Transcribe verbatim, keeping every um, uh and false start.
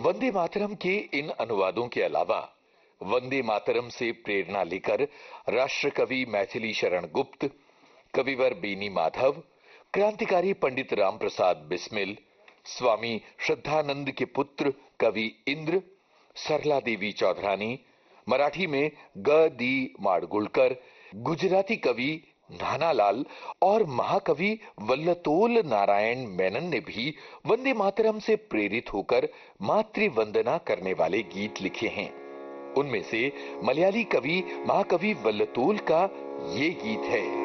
वंदे मातरम के इन अनुवादों के अलावा वंदे मातरम से प्रेरणा लेकर राष्ट्र कवि मैथिली शरण गुप्त, कविवर बेनी माधव, क्रांतिकारी पंडित राम प्रसाद बिस्मिल, स्वामी श्रद्धानंद के पुत्र कवि इंद्र, सरला देवी चौधरानी, मराठी में ग दी माडगुळकर, गुजराती कवि नानालाल और महाकवि वल्लतोल नारायण मेनन ने भी वंदे मातरम से प्रेरित होकर मातृ वंदना करने वाले गीत लिखे हैं। उनमें से मलयाली कवि महाकवि वल्लतोल का ये गीत है।